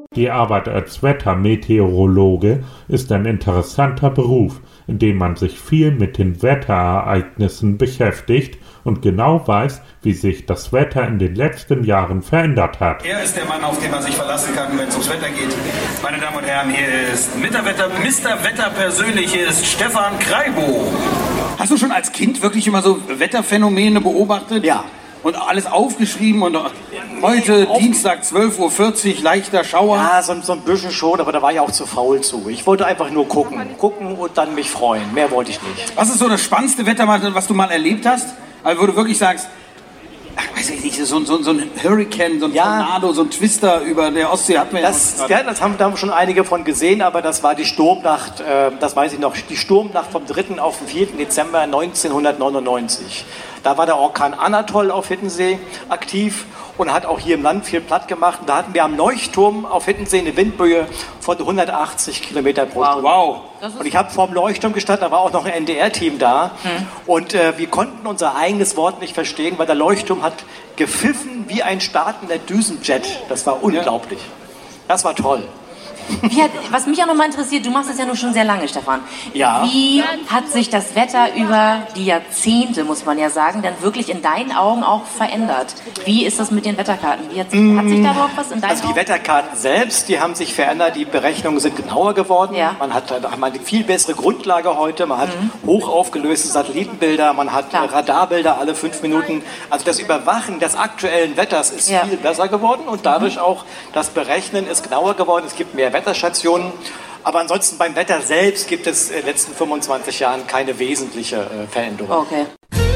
Die Arbeit als Wettermeteorologe ist ein interessanter Beruf, in dem man sich viel mit den Wetterereignissen beschäftigt und genau weiß, wie sich das Wetter in den letzten Jahren verändert hat. Er ist der Mann, auf den man sich verlassen kann, wenn es ums Wetter geht. Meine Damen und Herren, hier ist Mr. Wetter persönlich, hier ist Stefan Kreibo. Hast du schon als Kind wirklich immer so Wetterphänomene beobachtet? Ja. Und alles aufgeschrieben und heute Dienstag 12:40 Uhr, leichter Schauer. Ja, so ein bisschen schon, aber da war ich auch zu faul zu. Ich wollte einfach nur gucken und dann mich freuen. Mehr wollte ich nicht. Was ist so das spannendste Wetter, was du mal erlebt hast? Also wo du wirklich sagst, weiß ich nicht, so ein Hurricane, so ein Tornado, so ein Twister über der Ostsee hatten wir da haben schon einige von gesehen, aber das war die Sturmnacht, das weiß ich noch, die Sturmnacht vom 3. auf den 4. Dezember 1999. Da war der Orkan Anatol auf Hiddensee aktiv und hat auch hier im Land viel platt gemacht. Und da hatten wir am Leuchtturm auf Hiddensee eine Windböe von 180 Kilometer pro Stunde. Wow. Und ich habe vor dem Leuchtturm gestanden, da war auch noch ein NDR-Team da. Und wir konnten unser eigenes Wort nicht verstehen, weil der Leuchtturm hat gepfiffen wie ein startender Düsenjet. Das war unglaublich. Das war toll. Was mich auch noch mal interessiert, du machst das ja nun schon sehr lange, Stefan. Ja. Wie hat sich das Wetter über die Jahrzehnte, muss man ja sagen, dann wirklich in deinen Augen auch verändert? Wie ist das mit den Wetterkarten? Hat sich da überhaupt was in deinen Augen? Also die Wetterkarten selbst, die haben sich verändert, die Berechnungen sind genauer geworden. Ja. Man hat eine viel bessere Grundlage heute, man hat hochaufgelöste Satellitenbilder, man hat Radarbilder alle 5 Minuten. Also das Überwachen des aktuellen Wetters ist viel besser geworden und dadurch auch das Berechnen ist genauer geworden. Es gibt mehr Wetterstationen. Aber ansonsten beim Wetter selbst gibt es in den letzten 25 Jahren keine wesentliche Veränderung. Okay.